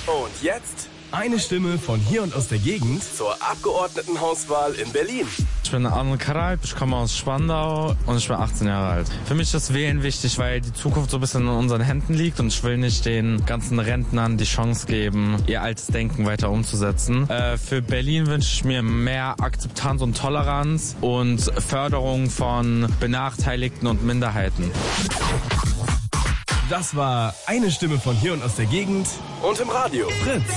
Und jetzt eine Stimme von hier und aus der Gegend zur Abgeordnetenhauswahl in Berlin. Ich bin Arno Karalp, ich komme aus Spandau und ich bin 18 Jahre alt. Für mich ist Wählen wichtig, weil die Zukunft so ein bisschen in unseren Händen liegt und ich will nicht den ganzen Rentnern die Chance geben, ihr altes Denken weiter umzusetzen. Für Berlin wünsche ich mir mehr Akzeptanz und Toleranz und Förderung von Benachteiligten und Minderheiten. Das war eine Stimme von hier und aus der Gegend Und im Radio Fritz.